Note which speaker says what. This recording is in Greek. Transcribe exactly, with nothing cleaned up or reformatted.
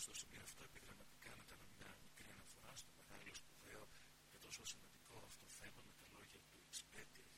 Speaker 1: στο σημείο αυτό επιγραμματικά να κάνω μια μικρή αναφορά στο μεγάλο, σπουδαίο και τόσο σημαντικό αυτό θέμα με τα λόγια του εξυπέτη